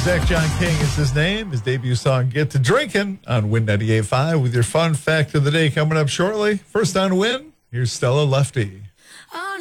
Zach John King is his name. His debut song, Get to Drinking, on Win 98.5 with your fun fact of the day coming up shortly. First on Win, here's Stella Lefty.